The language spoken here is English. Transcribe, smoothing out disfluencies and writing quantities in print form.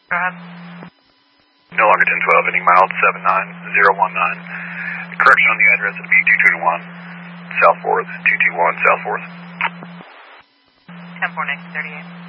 Go ahead. No longer 1012, ending mild 79019. Correction on the address of B221, South 4th, 221 South 4th. 10-4, 1938.